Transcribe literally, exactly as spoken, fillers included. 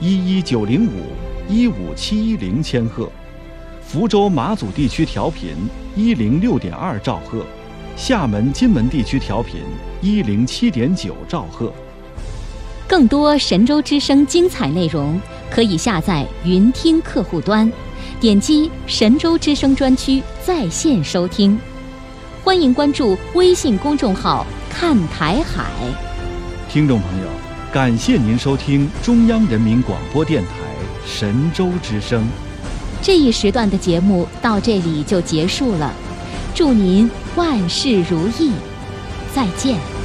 一一九零五一五七一零千赫，福州马祖地区调频一零六点二兆赫，厦门金门地区调频一零七点九兆赫。 更多神州之声精彩内容，可以下载云听客户端，点击神州之声专区在线收听。欢迎关注微信公众号看台海。 听众朋友，感谢您收听中央人民广播电台神州之声。 这一时段的节目到这里就结束了，祝您万事如意，再见。